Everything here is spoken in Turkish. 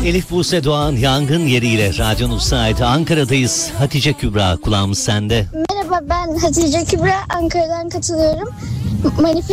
Elif Buse Doğan yangın yeriyle radyonuz saati Ankara'dayız. Hatice Kübra kulağımız sende. Merhaba, ben Hatice Kübra, Ankara'dan katılıyorum. Manifest